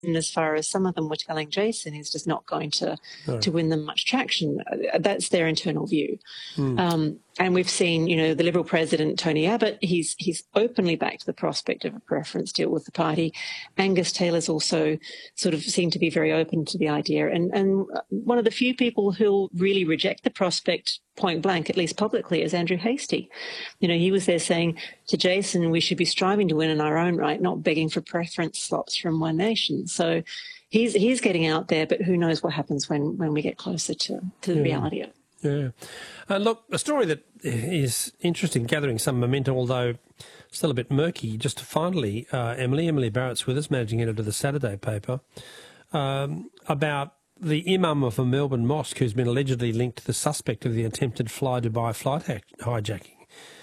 as far as some of them were telling Jason, is just not going to win them much traction. That's their internal view. And we've seen, the Liberal president, Tony Abbott, he's openly backed the prospect of a preference deal with the party. Angus Taylor's also sort of seemed to be very open to the idea. And one of the few people who'll really reject the prospect point blank, at least publicly, is Andrew Hastie. He was there saying to Jason, we should be striving to win in our own right, not begging for preference slots from One Nation. So he's getting out there, but who knows what happens when we get closer to the reality of it. Yeah. Look, a story that is interesting, gathering some momentum, although still a bit murky. Just finally, Emily Barrett's with us, managing editor of the Saturday paper, about the imam of a Melbourne mosque who's been allegedly linked to the suspect of the attempted Fly Dubai flight hijacking.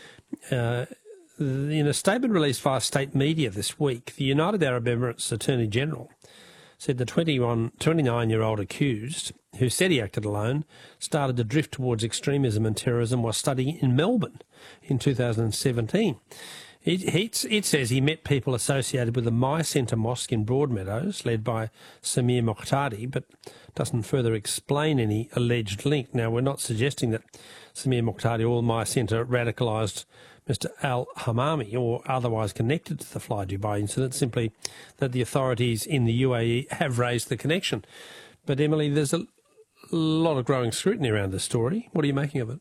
In a statement released via state media this week, the United Arab Emirates Attorney General said the 29-year-old accused, who said he acted alone, started to drift towards extremism and terrorism while studying in Melbourne in 2017. It says he met people associated with the My Centre Mosque in Broadmeadows, led by Samir Mokhtadi, but doesn't further explain any alleged link. Now, we're not suggesting that Samir Mokhtadi or My Centre radicalised Mr al-Hamami or otherwise connected to the Fly Dubai incident, simply that the authorities in the UAE have raised the connection. But, Emily, there's a lot of growing scrutiny around this story. What are you making of it?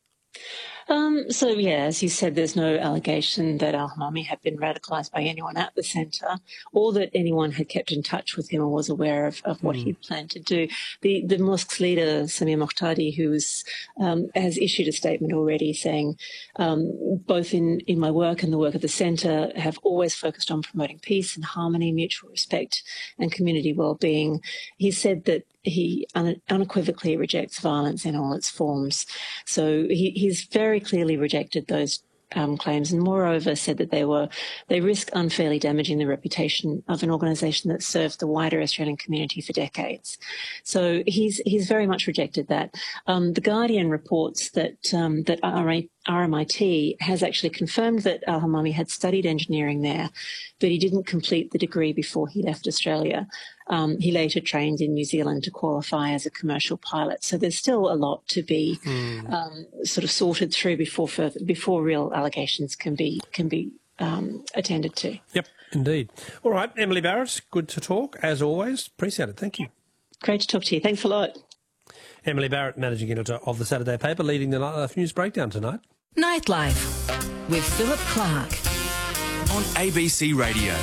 As you said, there's no allegation that al-Hamami had been radicalised by anyone at the centre, or that anyone had kept in touch with him or was aware of what he'd planned to do. The mosque's leader, Samir Mokhtadi, who has issued a statement already saying, both in my work and the work of the centre, have always focused on promoting peace and harmony, mutual respect and community well-being. He said that he unequivocally rejects violence in all its forms. So he's very clearly rejected those claims, and moreover said that they risk unfairly damaging the reputation of an organisation that served the wider Australian community for decades. So he's very much rejected that. The Guardian reports that RMIT has actually confirmed that al-Hamami had studied engineering there, but he didn't complete the degree before he left Australia. He later trained in New Zealand to qualify as a commercial pilot. So there's still a lot to be sort of sorted through before real allegations can be attended to. Yep, indeed. All right, Emily Barrett, good to talk as always. Appreciate it. Thank you. Great to talk to you. Thanks a lot. Emily Barrett, managing editor of the Saturday paper, leading the Nightlife News Breakdown tonight. Nightlife with Philip Clark on ABC Radio.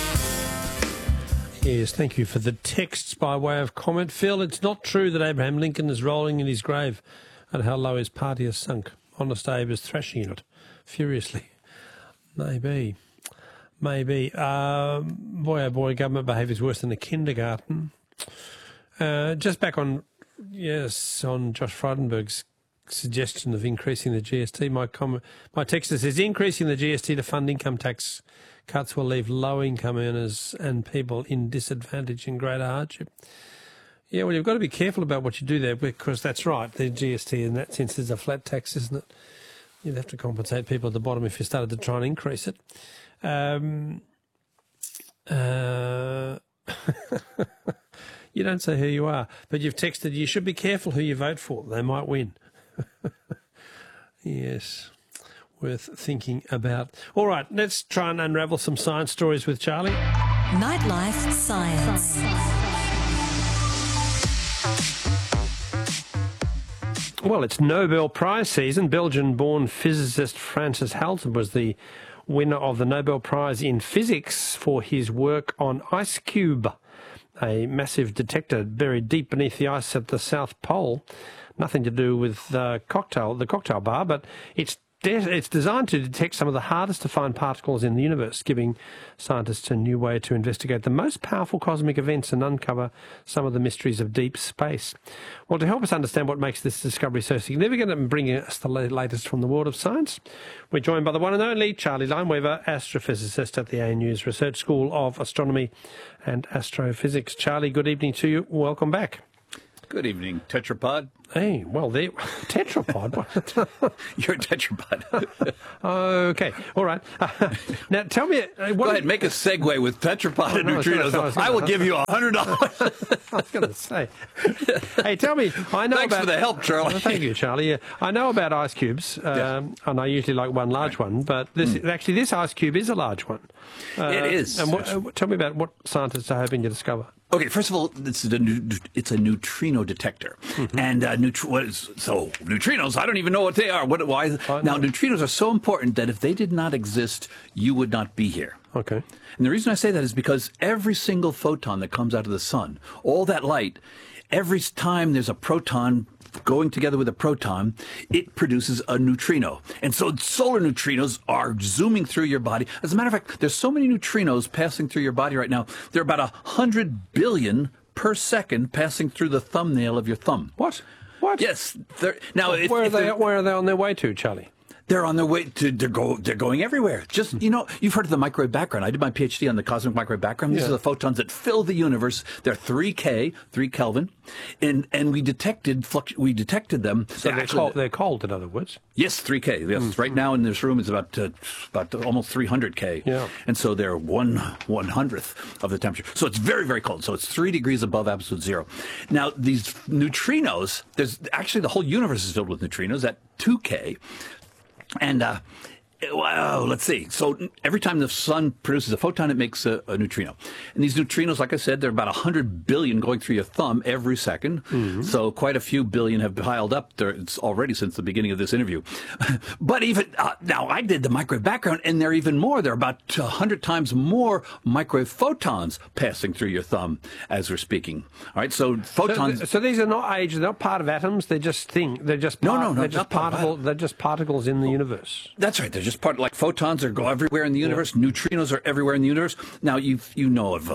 Yes, thank you for the texts by way of comment. Phil, it's not true that Abraham Lincoln is rolling in his grave at how low his party has sunk. Honest Abe is thrashing in it furiously. Maybe. Boy, oh boy, government behaviour is worse than a kindergarten. Just back on Josh Frydenberg's suggestion of increasing the GST. My texter says increasing the GST to fund income tax cuts will leave low-income earners and people in disadvantage and greater hardship. Yeah, well, you've got to be careful about what you do there, because that's right. The GST, in that sense, is a flat tax, isn't it? You'd have to compensate people at the bottom if you started to try and increase it. You don't say who you are, but you've texted, you should be careful who you vote for. They might win. Yes, worth thinking about. All right, let's try and unravel some science stories with Charlie. Nightlife Science. Well, it's Nobel Prize season. Belgian-born physicist Francis Halton was the winner of the Nobel Prize in Physics for his work on IceCube, a massive detector buried deep beneath the ice at the South Pole. Nothing to do with the cocktail bar, but it's designed to detect some of the hardest to find particles in the universe, giving scientists a new way to investigate the most powerful cosmic events and uncover some of the mysteries of deep space. Well, to help us understand what makes this discovery so significant and bringing us the latest from the world of science, we're joined by the one and only Charlie Lineweaver, astrophysicist at the ANU's Research School of Astronomy and Astrophysics. Charlie, good evening to you. Welcome back. Good evening, tetrapod. Hey, well, there, tetrapod. You're a tetrapod. Okay, all right. Now, tell me. Go ahead, make a segue with tetrapod and neutrinos. I will give you $100. I was going to say. Hey, tell me. I know Thanks about for the help, Charlie. Thank you, Charlie. Yeah, I know about ice cubes, and I usually like one large one, but this ice cube is a large one. It is. And tell me about what scientists are hoping to discover. Okay, first of all, it's a neutrino detector, and neutrinos. I don't even know what they are. Why? Now, neutrinos are so important that if they did not exist, you would not be here. Okay. And the reason I say that is because every single photon that comes out of the sun, all that light, every time there's a proton going together with a proton, it produces a neutrino. And so solar neutrinos are zooming through your body. As a matter of fact, there's so many neutrinos passing through your body right now. There are about 100 billion per second passing through the thumbnail of your thumb. What? Yes. Now, where are they on their way to, Charlie? They're on their way to they're going everywhere. Just you've heard of the microwave background. I did my PhD on the cosmic microwave background. These are the photons that fill the universe. They're 3 Kelvin, and we detected them. So they're cold, in other words. Yes, 3K. Yes, right now in this room it's about almost 300 K. Yeah. And so they're 1/100th of the temperature. So it's very, very cold. So it's 3 degrees above absolute zero. Now these neutrinos, there's actually the whole universe is filled with neutrinos at 2K. And, let's see. So every time the sun produces a photon, it makes a neutrino. And these neutrinos, like I said, they're about 100 billion going through your thumb every second. So quite a few billion have piled up there. It's already since the beginning of this interview. But even now, I did the microwave background, and there are even more. There are about 100 times more microwave photons passing through your thumb as we're speaking. All right, so photons. So these are not they're not part of atoms. They're just They're just They're just particles in the universe. That's right. They're just like photons go everywhere in the universe. Neutrinos are everywhere in the universe. Now you know of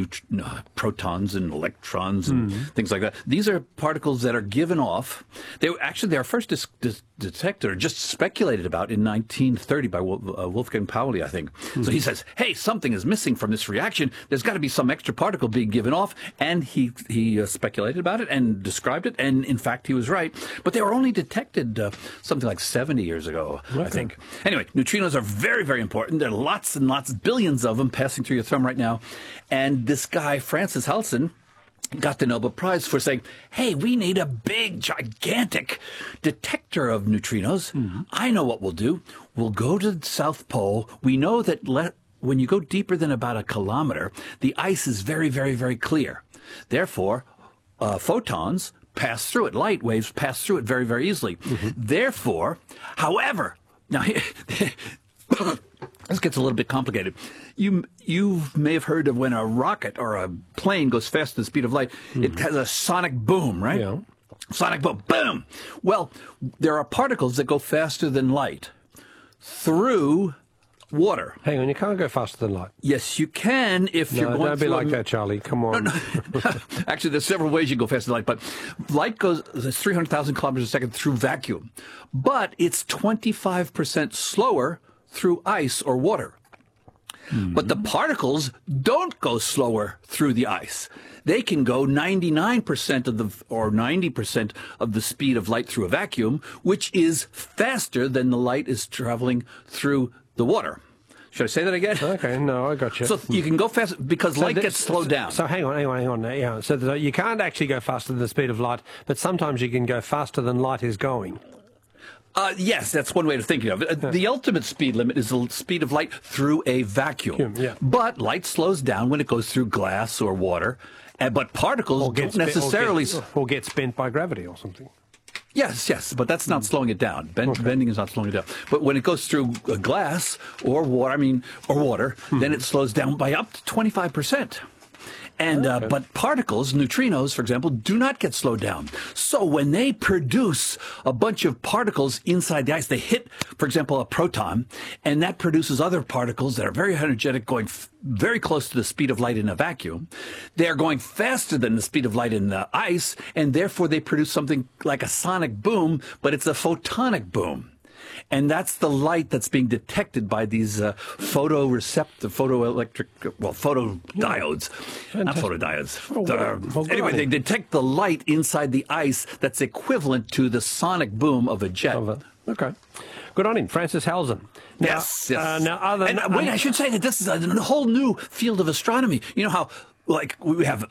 protons and electrons and things like that. These are particles that are given off. They are first detected, just speculated about in 1930 by Wolfgang Pauli, I think. So he says, "Hey, something is missing from this reaction. There's got to be some extra particle being given off." And he speculated about it and described it. And in fact, he was right. But they were only detected something like 70 years ago, I think. Anyway. Neutrinos are very, very important. There are lots and lots, billions of them passing through your thumb right now. And this guy, Francis Halson, got the Nobel Prize for saying, hey, we need a big, gigantic detector of neutrinos. I know what we'll do. We'll go to the South Pole. We know that when you go deeper than about a kilometer, the ice is very, very, very clear. Therefore, photons pass through it. Light waves pass through it very, very easily. Therefore, however, now, this gets a little bit complicated. You may have heard of when a rocket or a plane goes faster than the speed of light, it has a sonic boom, right? Yeah. Sonic boom, boom. Well, there are particles that go faster than light through water. Hang on, you can't go faster than light. Yes, you can if you're going don't be like that, Charlie. Come on. No. Actually, there's several ways you go faster than light, but light goes 300,000 kilometers a second through vacuum, but it's 25% slower through ice or water. But the particles don't go slower through the ice. They can go 99% or 90% of the speed of light through a vacuum, which is faster than the light is traveling through the water. Should I say that again? Okay, no, I got you. So you can go fast because light gets slowed down. So hang on. Yeah. So you can't actually go faster than the speed of light, but sometimes you can go faster than light is going. Yes, that's one way of thinking of it. The ultimate speed limit is the speed of light through a vacuum. Yeah. But light slows down when it goes through glass or water, but particles don't necessarily... Or get spent by gravity or something. Yes, but that's not slowing it down. Bending is not slowing it down. But when it goes through glass or water, then it slows down by up to 25%. And but particles, neutrinos, for example, do not get slowed down. So when they produce a bunch of particles inside the ice, they hit, for example, a proton, and that produces other particles that are very energetic, going very close to the speed of light in a vacuum. They are going faster than the speed of light in the ice, and therefore they produce something like a sonic boom, but it's a photonic boom. And that's the light that's being detected by these photodiodes. Not photodiodes. Anyway, they detect the light inside the ice that's equivalent to the sonic boom of a jet. Okay. Good on him, Francis Halzen. Now, Yes. Now, I should say that this is a whole new field of astronomy. You know how, like, we have